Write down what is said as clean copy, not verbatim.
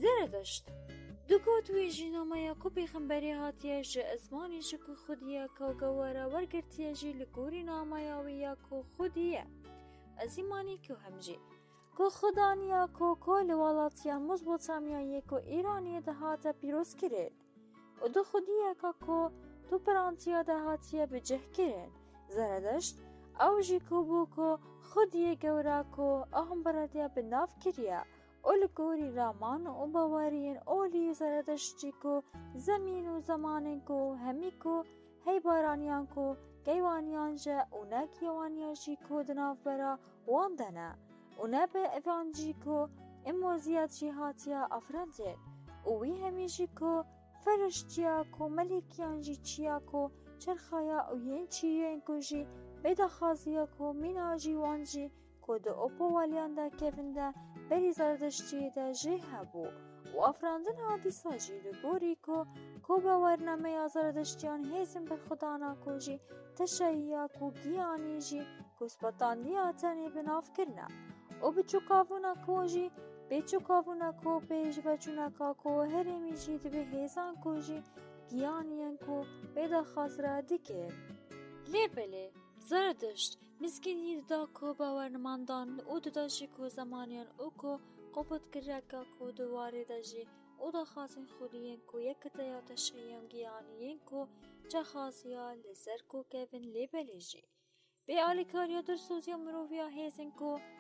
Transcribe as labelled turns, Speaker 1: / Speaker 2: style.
Speaker 1: زرتشت دکوت وی جنامه کو پیغمبری هاتیه ج ازمانی ج کو خودیه کو گواره ورگرتیه جی لگوری نامه ویا کو خودیه ازیمانی کو همجی کو خدانیا کو کل ولاتیا مزبوطامیا کو ایرانی دهات پیروز کرد و دو خودیه کو تو پرانتیا دهاتیه بجه کرد زرتشت او جی کو بو کو خودیه گورا کو اهم براتیا بناف کریه اولگوری رامان و باورین اولی زرتشتی کو زمین و زمانن کو همی کو هی بارانیان کو گیوانیان جا و نگیوانیان جی کو دناف برا واندنه و نبه اوانجی کو اموزیات جی هاتیا افرانده و وی همی جی کو فرشتیا کو ملیکیان جی چیا کو چرخایا و ین چیین کو جی بیدا خازیا کو مینا جی وانجی کو دو اپو والیان دا کفن دا بری زردشتی دا جه هبو و افراندن حادیثا جی لگوری کو باورنامه یا زردشتیان هیزم بر خدانا کو جی تشییا کو گیانی جی کو سپتاندی آتنی بناف کرنا و بچوکاونا کو جی بچوکاونا کو پیش وچونا کو هرمی جی دبه هیزان کو جی گیانیان کو بیدا خازرا دیکن لیبله زردشت مسکینی دا کو باورنماندان او داشی کو زمانیان او کو قبط کرکا کو دواره داشی او دا خاصن خودیین کو یک تیا تشیان گیانیین کو چه خاصیا لزر کو کهون لیبله جی به آلیکاریا در سوزیا مروفیا هیزن کو